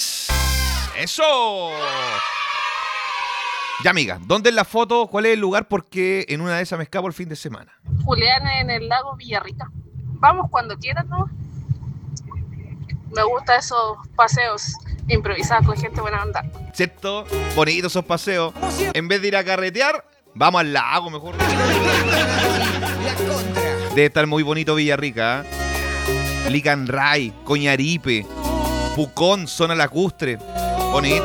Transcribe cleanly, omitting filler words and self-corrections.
país. ¡Eso! Ya, amiga, ¿dónde es la foto? ¿Cuál es el lugar? Porque en una de esas me escapo el fin de semana. Julián en el lago Villarrica. Vamos cuando quieras, ¿no? Me gustan esos paseos improvisados con gente buena onda. ¿Cierto? Bonitos esos paseos. En vez de ir a carretear, vamos al lago mejor. Debe estar muy bonito Villarrica, ¿eh? Licanray, Coñaripe, Pucón, zona lacustre. Bonito.